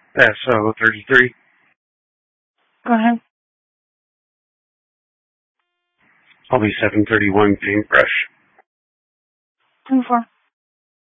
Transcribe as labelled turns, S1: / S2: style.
S1: Paso 33.
S2: Go ahead.
S1: I'll be 731 paintbrush.
S2: 24.